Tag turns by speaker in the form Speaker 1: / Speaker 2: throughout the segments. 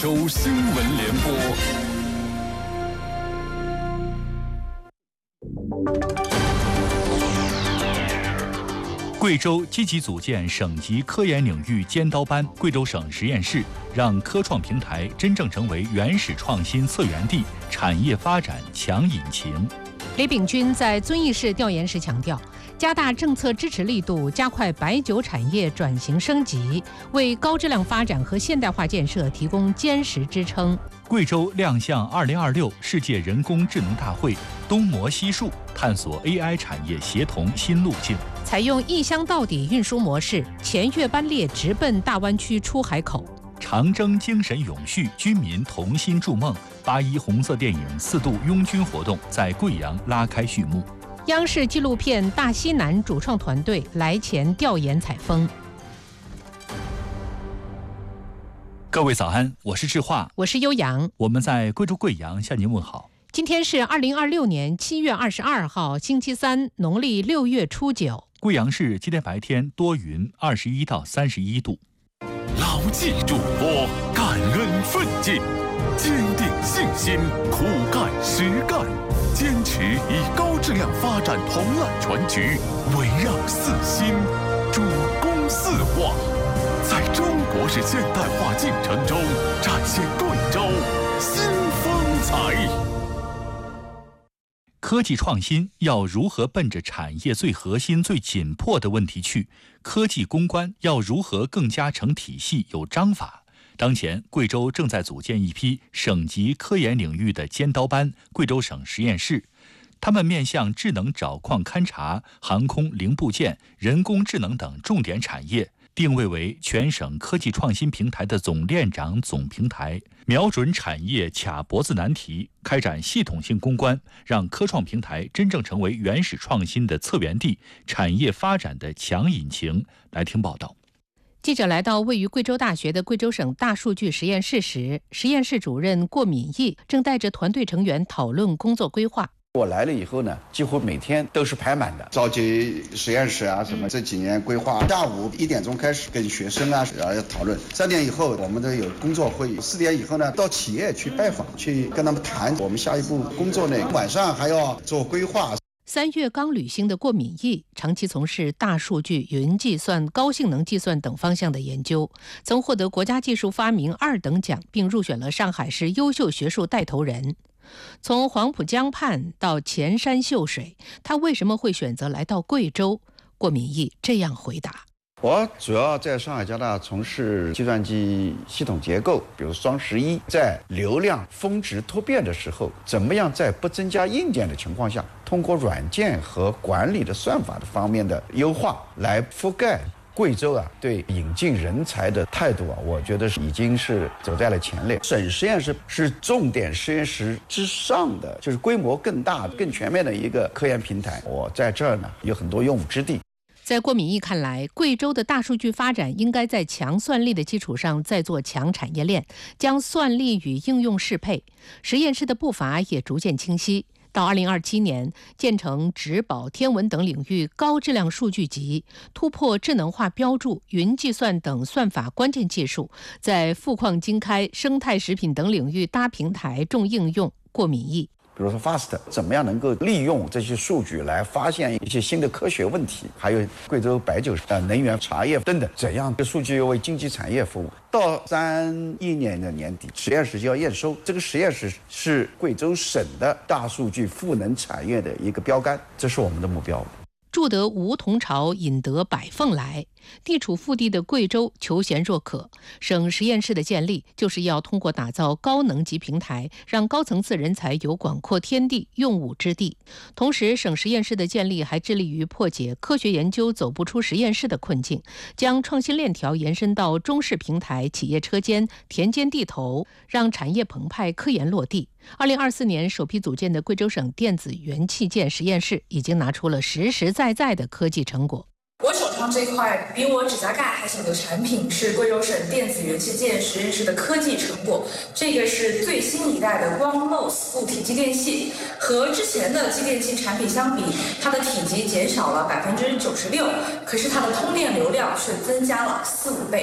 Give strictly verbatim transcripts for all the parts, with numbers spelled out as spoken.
Speaker 1: 州新闻联播。贵州积极组建省级科研领域尖刀班贵州省实验室，让科创平台真正成为原始创新策源地、产业发展强引擎。
Speaker 2: 李秉军在遵义市调研时强调，加大政策支持力度，加快白酒产业转型升级，为高质量发展和现代化建设提供坚实支撑。
Speaker 1: 贵州亮相二零二六世界人工智能大会，东磨西树，探索 A I 产业协同新路径。
Speaker 2: 采用一箱到底运输模式，前越班列直奔大湾区出海口。
Speaker 1: 长征精神永续，军民同心筑梦。八一红色电影四度拥军活动在贵阳拉开序幕。
Speaker 2: 央视纪录片《大西南》主创团队来前调研采风。
Speaker 1: 各位早安，我是志化，
Speaker 2: 我是悠扬，
Speaker 1: 我们在贵州贵阳向您问好。
Speaker 2: 今天是二零二六年七月二十二号，星期三，农历六月初九。
Speaker 1: 贵阳市今天白天多云，二十一到三十一度。
Speaker 3: 牢记嘱托，感恩奋进，坚定信心，苦干实干，坚持以高质量发展统揽全局，围绕四新，主攻四化，在中国式现代化进程中展现贵州新风采。
Speaker 1: 科技创新要如何奔着产业最核心、最紧迫的问题去？科技攻关要如何更加成体系、有章法？当前，贵州正在组建一批省级科研领域的尖刀班——贵州省实验室。他们面向智能找矿勘察、航空零部件、人工智能等重点产业，定位为全省科技创新平台的总链长、总平台，瞄准产业卡脖子难题，开展系统性攻关，让科创平台真正成为原始创新的策源地、产业发展的强引擎。来听报道。
Speaker 2: 记者来到位于贵州大学的贵州省大数据实验室时，实验室主任郭敏义正带着团队成员讨论工作规划。
Speaker 4: 我来了以后呢，几乎每天都是排满的，召集实验室啊什么，这几年规划。下午一点钟开始跟学生啊然后讨论，三点以后我们都有工作会议，四点以后呢到企业去拜访，去跟他们谈我们下一步工作内容，晚上还要做规划。
Speaker 2: 三月刚履新的郭敏义长期从事大数据、云计算、高性能计算等方向的研究，曾获得国家技术发明二等奖，并入选了上海市优秀学术带头人。从黄浦江畔到前山秀水，他为什么会选择来到贵州？郭敏义这样回答：
Speaker 4: 我主要在上海交大从事计算机系统结构，比如双十一，在流量峰值突变的时候，怎么样在不增加硬件的情况下，通过软件和管理的算法的方面的优化来覆盖。贵州啊，对引进人才的态度啊，我觉得是已经是走在了前列。省实验室是重点实验室之上的，就是规模更大、更全面的一个科研平台。我在这儿呢，有很多用武之地。
Speaker 2: 在郭敏义看来，贵州的大数据发展应该在强算力的基础上再做强产业链，将算力与应用适配。实验室的步伐也逐渐清晰。到二零二七年，建成植保、天文等领域高质量数据集，突破智能化标注、云计算等算法关键技术，在富矿经开、生态食品等领域搭平台重应用。郭敏义。
Speaker 4: 比如说 FAST 怎么样能够利用这些数据来发现一些新的科学问题，还有贵州白酒、呃能源、茶叶等等，怎样这数据为经济产业服务。到三一年的年底，实验室就要验收，这个实验室是贵州省的大数据赋能产业的一个标杆，这是我们的目标。
Speaker 2: 筑得梧桐巢，引得百凤来。地处腹地的贵州求贤若渴，省实验室的建立就是要通过打造高能级平台，让高层次人才有广阔天地、用武之地。同时，省实验室的建立还致力于破解科学研究走不出实验室的困境，将创新链条延伸到中式平台、企业车间、田间地头，让产业澎湃、科研落地。二零二四年首批组建的贵州省电子元器件实验室已经拿出了实实在在的科技成果。
Speaker 5: 我手上这块比我指甲盖还小的产品是贵州省电子元器件实验室的科技成果。这个是最新一代的光 M O S 固体继电器，和之前的继电器产品相比，它的体积减少了百分之九十六，可是它的通电流量却增加了四五倍。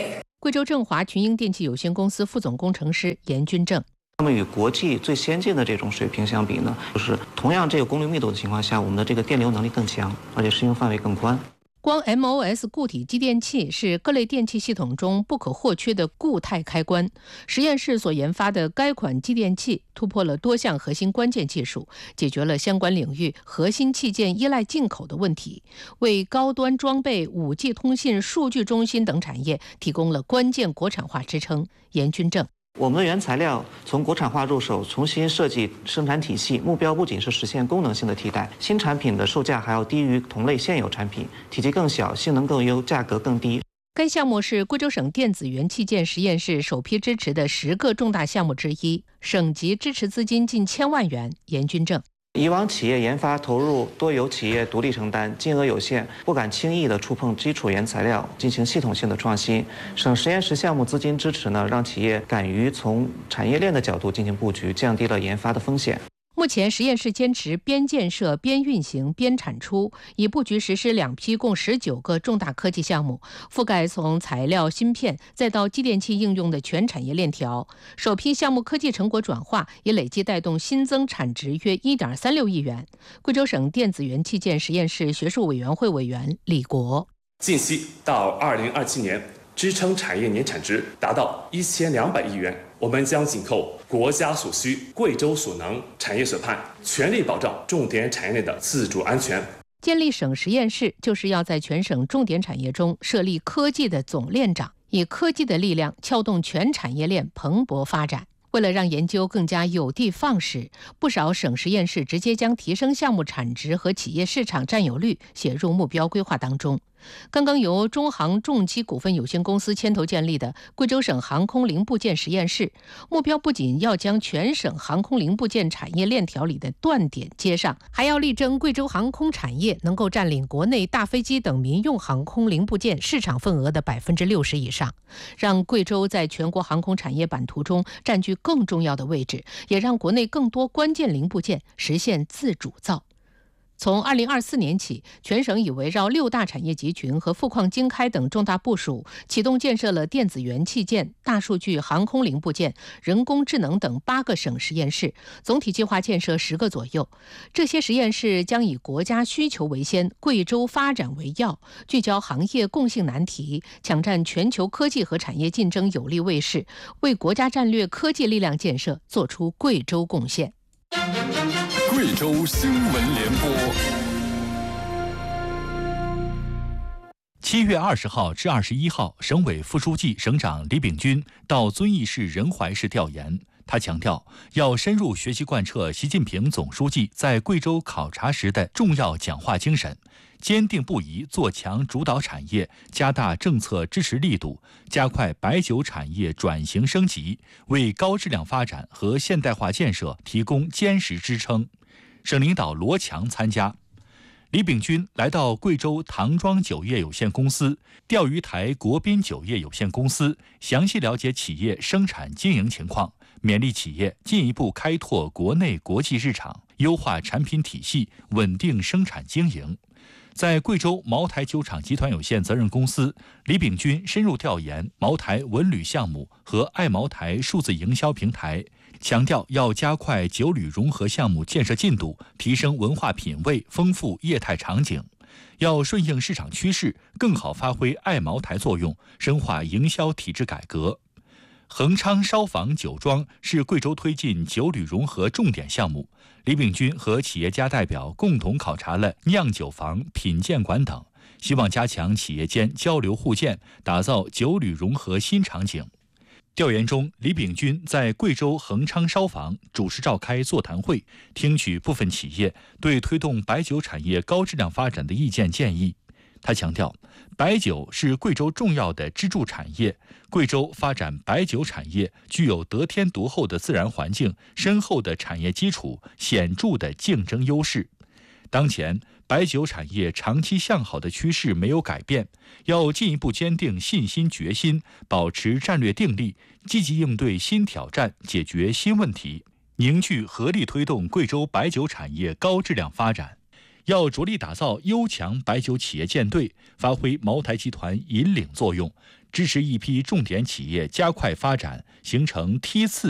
Speaker 2: 贵州振华群英电器有限公司副总工程师严军正。
Speaker 6: 那么与国际最先进的这种水平相比呢，就是同样这个功率密度的情况下，我们的这个电流能力更强，而且适用范围更宽。
Speaker 2: 光 M O S 固体继电器是各类电器系统中不可或缺的固态开关。实验室所研发的该款继电器突破了多项核心关键技术，解决了相关领域核心器件依赖进口的问题，为高端装备、五 G 通信、数据中心等产业提供了关键国产化支撑。严军正。
Speaker 6: 我们的原材料从国产化入手，重新设计生产体系，目标不仅是实现功能性的替代，新产品的售价还要低于同类现有产品，体积更小，性能更优，价格更低。
Speaker 2: 该项目是贵州省电子元器件实验室首批支持的十个重大项目之一，省级支持资金近千万元。严军正。
Speaker 6: 以往企业研发投入多由企业独立承担，金额有限，不敢轻易的触碰基础原材料进行系统性的创新。省实验室项目资金支持呢，让企业敢于从产业链的角度进行布局，降低了研发的风险。
Speaker 2: 目前实验室坚持边建设边运行边产出，已布局实施两批共十九个重大科技项目，覆盖从材料、芯片再到继电器应用的全产业链条。首批项目科技成果转化已累计带动新增产值约 一点三六亿元。贵州省电子元器件实验室学术委员会委员李国：
Speaker 7: 近期到二零二七年，支撑产业年产值达到一千两百亿元。我们将紧扣国家所需、贵州所能、产业所盼，全力保障重点产业链的自主安全。
Speaker 2: 建立省实验室，就是要在全省重点产业中设立科技的总链长，以科技的力量撬动全产业链蓬勃发展。为了让研究更加有的放矢，不少省实验室直接将提升项目产值和企业市场占有率写入目标规划当中。刚刚由中航重机股份有限公司牵头建立的贵州省航空零部件实验室，目标不仅要将全省航空零部件产业链条里的断点接上，还要力争贵州航空产业能够占领国内大飞机等民用航空零部件市场份额的百分之六十以上，让贵州在全国航空产业版图中占据更重要的位置，也让国内更多关键零部件实现自主造。从二零二四年起，全省已围绕六大产业集群和富矿经开等重大部署，启动建设了电子元器件、大数据、航空零部件、人工智能等八个省实验室，总体计划建设十个左右。这些实验室将以国家需求为先、贵州发展为要，聚焦行业共性难题，抢占全球科技和产业竞争有力位势，为国家战略科技力量建设做出贵州贡献。
Speaker 3: 贵州新闻联播。
Speaker 1: 七月二十号至二十一号，省委副书记、省长李秉军到遵义市仁怀市调研。他强调，要深入学习贯彻习近平总书记在贵州考察时的重要讲话精神，坚定不移做强主导产业，加大政策支持力度，加快白酒产业转型升级，为高质量发展和现代化建设提供坚实支撑。省领导罗强参加。李秉军来到贵州唐庄酒业有限公司、钓鱼台国宾酒业有限公司，详细了解企业生产经营情况，勉励企业进一步开拓国内国际市场，优化产品体系，稳定生产经营。在贵州茅台酒厂集团有限责任公司，李秉军深入调研茅台文旅项目和爱茅台数字营销平台，强调要加快酒旅融合项目建设进度，提升文化品味，丰富业态场景。要顺应市场趋势，更好发挥爱茅台作用，深化营销体制改革。恒昌烧坊酒庄是贵州推进酒旅融合重点项目，李秉军和企业家代表共同考察了酿酒坊、品鉴馆等，希望加强企业间交流互鉴，打造酒旅融合新场景。调研中，李秉军在贵州恒昌烧坊主持召开座谈会，听取部分企业对推动白酒产业高质量发展的意见建议。他强调，白酒是贵州重要的支柱产业，贵州发展白酒产业具有得天独厚的自然环境、深厚的产业基础、显著的竞争优势。当前，白酒产业长期向好的趋势没有改变，要进一步坚定信心决心，保持战略定力，积极应对新挑战，解决新问题，凝聚合力推动贵州白酒产业高质量发展。要着力打造优强白酒企业舰队，发挥茅台集团引领作用， 支持一批重点企业加快发展，形成梯次